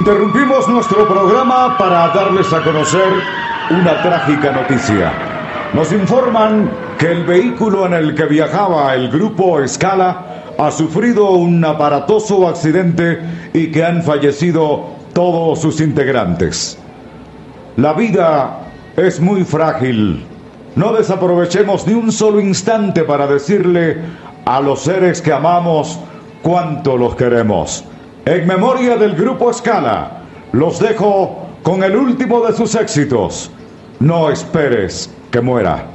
Interrumpimos nuestro programa para darles a conocer una trágica noticia. Nos informan que el vehículo en el que viajaba el grupo Scala ha sufrido un aparatoso accidente y que han fallecido todos sus integrantes. La vida es muy frágil. No desaprovechemos ni un solo instante para decirle a los seres que amamos cuánto los queremos. En memoria del grupo Scala, los dejo con el último de sus éxitos. No esperes que muera.